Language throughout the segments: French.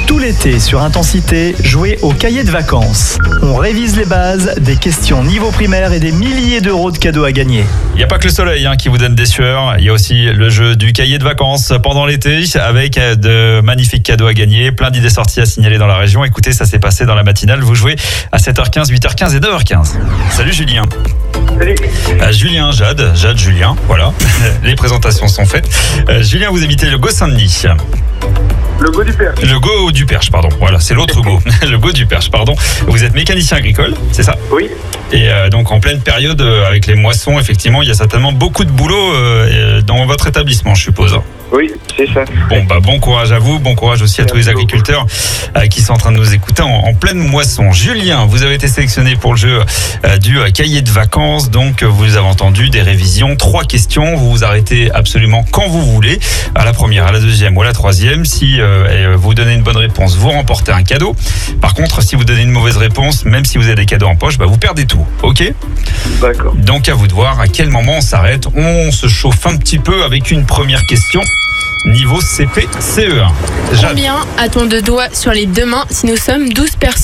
Tout l'été sur Intensité, jouez au cahier de vacances. On révise les bases, des questions niveau primaire et des milliers d'euros de cadeaux à gagner. Il n'y a pas que le soleil qui vous donne des sueurs, il y a aussi le jeu du cahier de vacances pendant l'été avec de magnifiques cadeaux à gagner, plein d'idées sorties à signaler dans la région. Écoutez, ça s'est passé dans la matinale, vous jouez à 7h15, 8h15 et 9h15. Salut Julien. Salut. Julien, Jade, Julien, voilà, les présentations sont faites. Julien, vous habitez le Gau-Saint-Denis. Le Gau du Perche. Le Gau du Perche, pardon. Voilà, c'est l'autre Gau. Le Gau du Perche, pardon. Vous êtes mécanicien agricole, c'est ça ? Oui. Et donc en pleine période avec les moissons, effectivement, il y a certainement beaucoup de boulot dans votre établissement, je suppose. Oui, c'est ça. Bon courage à vous, bon courage aussi à tous les agriculteurs qui sont en train de nous écouter en pleine moisson. Julien, vous avez été sélectionné pour le jeu du cahier de vacances, donc vous avez entendu des révisions, 3 questions, vous vous arrêtez absolument quand vous voulez, à la première, à la deuxième ou à la troisième. Si vous donnez une bonne réponse, vous remportez un cadeau. Par contre, si vous donnez une mauvaise réponse, même si vous avez des cadeaux en poche, vous perdez tout, ok ? D'accord. Donc à vous de voir à quel moment on s'arrête. On se chauffe un petit peu avec une première question. Niveau CP, CE1. Combien a-t-on de doigts sur les deux mains si nous sommes 12 personnes ?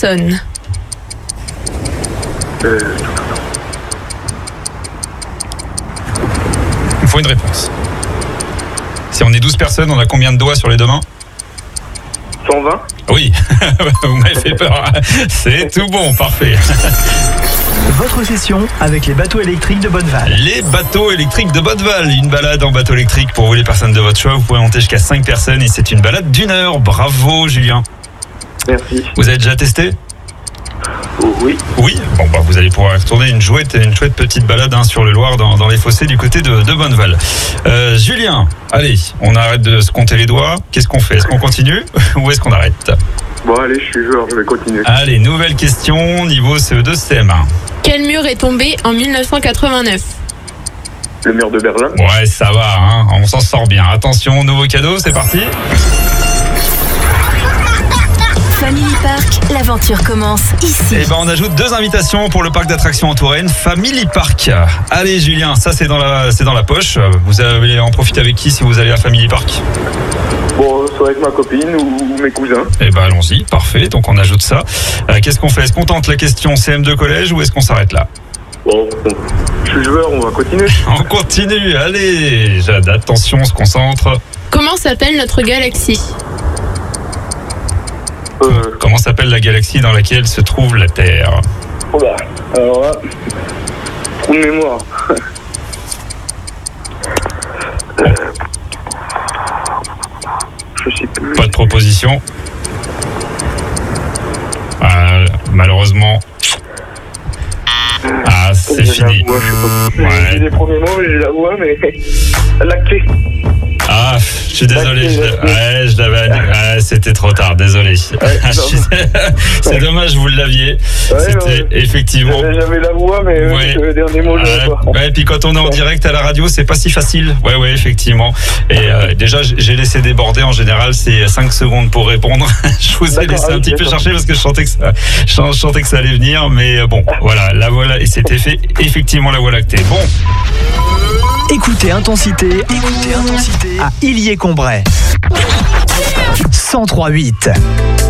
Il me faut une réponse. Si on est 12 personnes, on a combien de doigts sur les deux mains ? 120. Oui, vous m'avez fait peur. C'est tout bon, parfait. Votre session avec les bateaux électriques de Bonneval. Les bateaux électriques de Bonneval. Une balade en bateau électrique pour vous les personnes de votre choix. Vous pouvez monter jusqu'à 5 personnes et c'est une balade d'1 heure. Bravo Julien. Merci. Vous avez déjà testé ? Oui. Oui, vous allez pouvoir retourner une chouette petite balade sur le Loir dans les fossés du côté de Bonneval. Julien, allez, on arrête de se compter les doigts. Qu'est-ce qu'on fait ? Est-ce qu'on continue ou est-ce qu'on arrête ? Bon, allez, je suis joueur, je vais continuer. Allez, nouvelle question, niveau CE2 CM1. Quel mur est tombé en 1989 ? Le mur de Berlin. Ouais, ça va, on s'en sort bien. Attention, nouveau cadeau, c'est parti. Family Park, l'aventure commence ici. On ajoute 2 invitations pour le parc d'attractions en Touraine, Family Park. Allez Julien, ça c'est dans la poche. Vous allez en profiter avec qui si vous allez à Family Park ? Bon, soit avec ma copine ou mes cousins. Allons-y, parfait, donc on ajoute ça. Qu'est-ce qu'on fait ? Est-ce qu'on tente la question CM2 collège ou est-ce qu'on s'arrête là ? Bon, je suis joueur, on va continuer. On continue, allez Jade, attention, on se concentre. Comment s'appelle notre galaxie ? Comment s'appelle la galaxie dans laquelle se trouve la Terre ? Alors là, trou de mémoire. Je sais plus. Pas de proposition. Malheureusement. C'est fini. Voix, je sais pas. Ouais. J'ai les premiers mots, j'ai la voix, mais lactée. Je suis désolé. Je l'avais. C'était trop tard. Désolé. C'est dommage, vous l'aviez. C'était effectivement. J'avais la voix, mais le dernier mot, je l'avais pas. Et puis quand on est en direct à la radio, c'est pas si facile. Ouais, effectivement. Et déjà, j'ai laissé déborder. En général, c'est 5 secondes pour répondre. Je vous ai laissé un petit peu chercher parce que je sentais que ça allait venir. Mais bon, voilà, la voix là, et c'était effectivement la voie lactée. Bon. Écoutez Intensité à Illiers-Combray. 103.8.